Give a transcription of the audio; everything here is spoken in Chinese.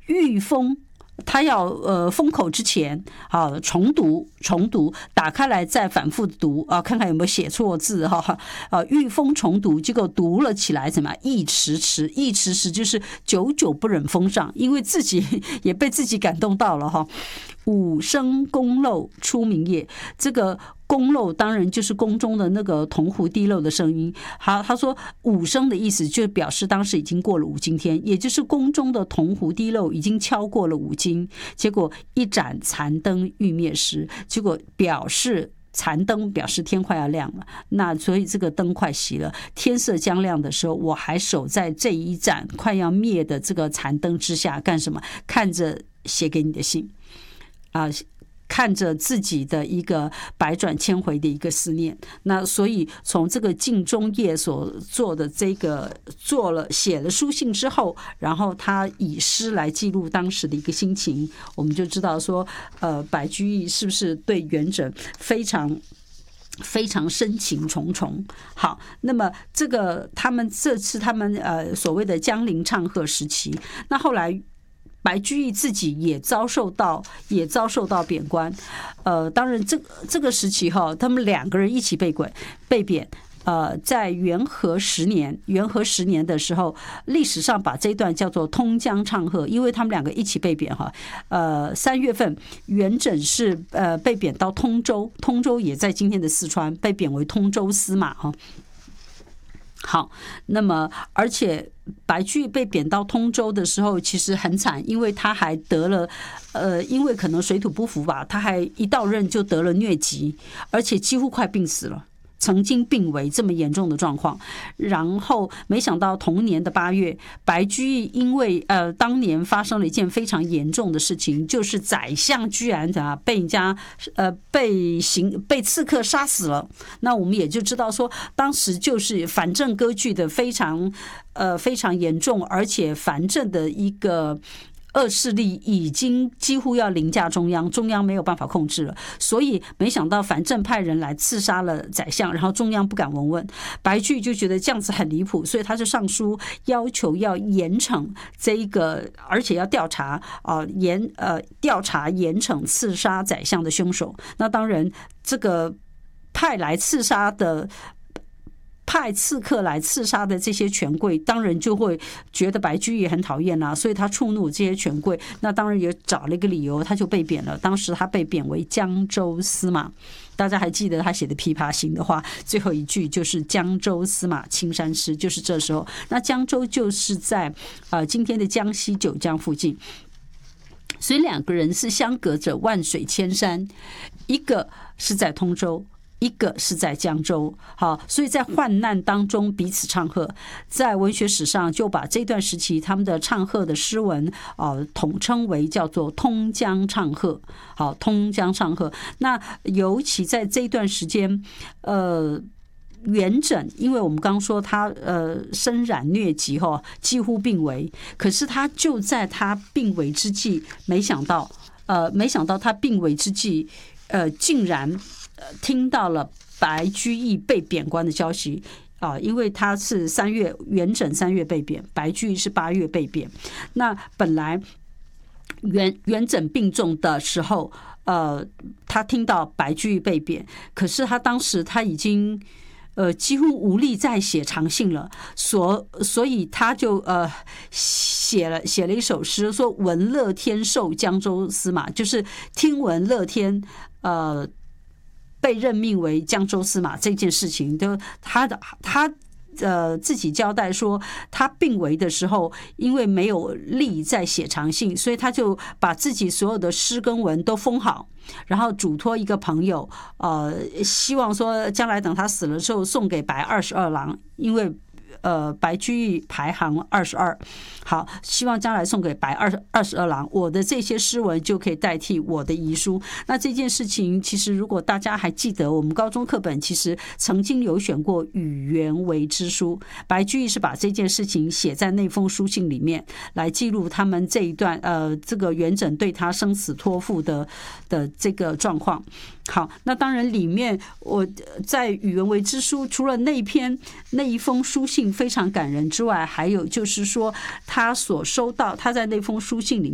御封。他要封口之前重读，打开来再反复读看看有没有写错字御封重读，结果读了起来怎么意迟迟就是久久不忍封上，因为自己也被自己感动到了五声宫漏出明夜，这个宫漏当然就是宫中的那个铜壶滴漏的声音。好，他说五声的意思就表示当时已经过了五更天，也就是宫中的铜壶滴漏已经敲过了五更，结果一盏残灯欲灭时，结果表示残灯表示天快要亮了，那所以这个灯快熄了，天色将亮的时候，我还守在这一盏快要灭的这个残灯之下干什么？看着写给你的信看着自己的一个百转千回的一个思念。那所以从这个镜中夜所做的这个写了书信之后，然后他以诗来记录当时的一个心情，我们就知道说白居易是不是对元稹非常深情重重。好，那么这个这次他们所谓的江陵唱和时期，那后来白居易自己也遭受到贬官，当然这个时期他们两个人一起被贬。在元和十年的时候，历史上把这一段叫做通江唱和，因为他们两个一起被贬3月份，元稹是被贬到通州也在今天的四川，被贬为通州司马好，那么而且白居易被贬到通州的时候其实很惨，因为他还得了因为可能水土不服吧，他还一到任就得了疟疾，而且几乎快病死了，曾经病危这么严重的状况。然后没想到同年的8月，白居易因为当年发生了一件非常严重的事情，就是宰相居然被人家被刺客杀死了。那我们也就知道说，当时就是反正割据的非常严重，而且反正的一个恶势力已经几乎要凌驾中央，中央没有办法控制了，所以没想到反正派人来刺杀了宰相，然后中央不敢闻问。白居易就觉得这样子很离谱，所以他就上书要求要严惩这一个，而且要调查严惩刺杀宰相的凶手。那当然，这个派刺客来刺杀的这些权贵，当然就会觉得白居易很讨厌所以他触怒这些权贵，那当然也找了一个理由，他就被贬了。当时他被贬为江州司马，大家还记得他写的琵琶行的话，最后一句就是江州司马青衫湿，就是这时候。那江州就是在今天的江西九江附近，所以两个人是相隔着万水千山，一个是在通州，一个是在江州。好，所以在患难当中彼此唱和，在文学史上就把这段时期他们的唱和的诗文统称为叫做通江唱和。好，通江唱和。那尤其在这段时间元稹，因为我们刚说他身染疟疾几乎病危，可是他就在他病危之际，没想到他病危之际竟然听到了白居易被贬官的消息因为他是元稹3月被贬，白居易是8月被贬。那本来元稹病重的时候他听到白居易被贬，可是他当时他已经几乎无力再写长信了，所以他就写了一首诗，说闻乐天授江州司马，就是听闻乐天被任命为江州司马这件事情，就他自己交代说，他病危的时候，因为没有力再写长信，所以他就把自己所有的诗跟文都封好，然后嘱托一个朋友，希望说将来等他死了之后送给白22郎，因为白居易排行22，好，希望将来送给白22郎，我的这些诗文就可以代替我的遗书。那这件事情其实如果大家还记得，我们高中课本其实曾经有选过与元为之书，白居易是把这件事情写在那封书信里面，来记录他们这一段这个元稹对他生死托付的这个状况。好，那当然里面我在与元为之书，除了那一封书信非常感人之外，还有就是说他所收到他在那封书信里面